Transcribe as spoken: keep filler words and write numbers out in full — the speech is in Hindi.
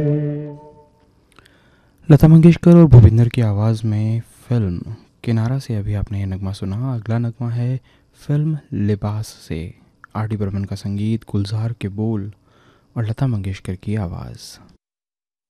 लता मंगेशकर और भूपिंदर की आवाज़ में फिल्म किनारा से अभी आपने ये नगमा सुना। अगला नगमा है फिल्म लिबास से। आर डी बर्मन का संगीत, गुलजार के बोल और लता मंगेशकर की आवाज़।